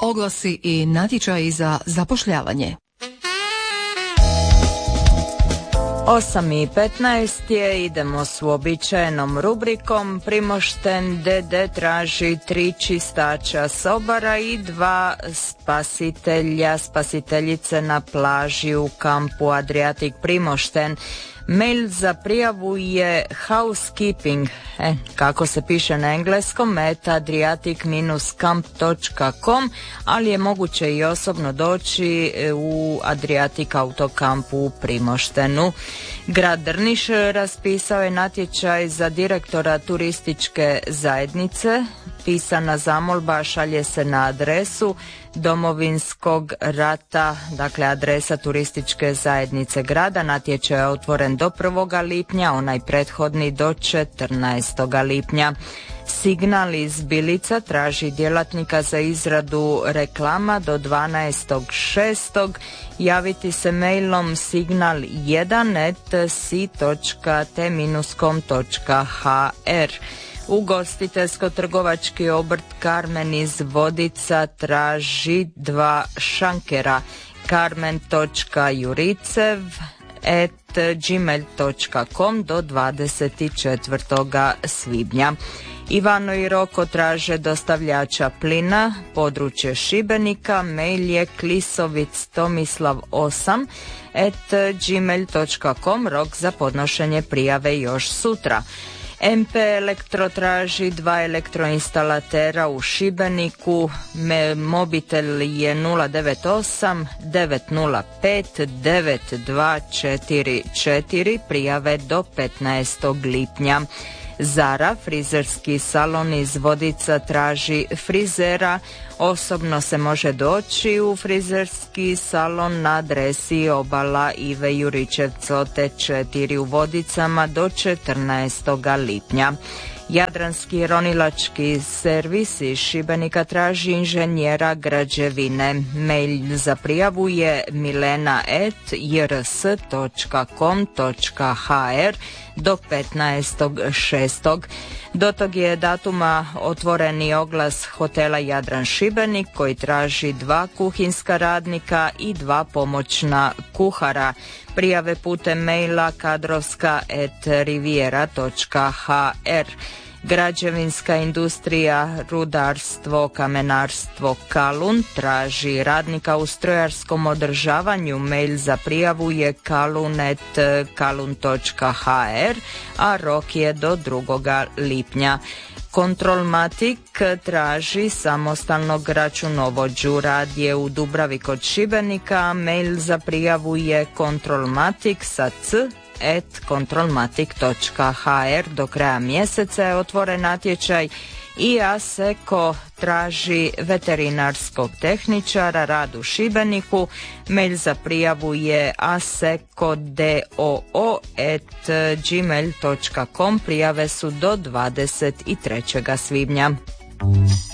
Oglasi i natječaji za zapošljavanje. 8:15 je, idemo s uobičajenom rubrikom. Primošten DD traži 3 čistača sobara i 2 spasiteljice na plaži u kampu Adriatic Primošten. Mail za prijavu je housekeeping, kako se piše na engleskom, @adriatic-camp.com, ali je moguće i osobno doći u Adriatic autokampu u Primoštenu. Grad Drniš raspisao je natječaj za direktora turističke zajednice. Pisana zamolba šalje se na adresu Domovinskog rata, dakle adresa turističke zajednice grada. Natječaj je otvoren do 1. lipnja, onaj prethodni do 14. lipnja. Signal iz Bilica traži djelatnika za izradu reklama do 12.6. Javiti se mailom signal1@si.t-com.hr. Ugostiteljsko-trgovački obrt Karmen iz Vodica traži 2 šankera. karmen.juricev@gmail.com do 24. svibnja. Ivano i Roko traže dostavljača plina, područje Šibenika, mail je klisovic8 @gmail.com, rok za podnošenje prijave još sutra. MP Elektro traži 2 elektroinstalatera u Šibeniku, mobitel je 098 905 9244, prijave do 15. lipnja. Zara, frizerski salon iz Vodica, traži frizera. Osobno se može doći u frizerski salon na adresi Obala Ive Juričevcote 4 u Vodicama do 14. lipnja. Jadranski ronilački servis iz Šibenika traži inženjera građevine. Mail za prijavu je milena@jrs.com.hr do 15.6. Do tog je datuma otvoreni oglas hotela Jadran Šibenik koji traži 2 kuhinska radnika i 2 pomoćna kuhara. Prijave putem maila kadrovska@riviera.hr. Građevinska industrija, rudarstvo, kamenarstvo Kalun traži radnika u strojarskom održavanju. Mail za prijavu je kalun@kalun.hr, a rok je do 2. lipnja. Kontrolmatik traži samostalnog računovođu. Rad je u Dubravi kod Šibenika. Mail za prijavu je kontrolmatik@kontrolmatik.hr. Do kraja mjeseca je otvoren natječaj. I ASEKO traži veterinarskog tehničara, rad u Šibeniku. Mail za prijavu je asekodoo@gmail.com. Prijave su do 23. svibnja.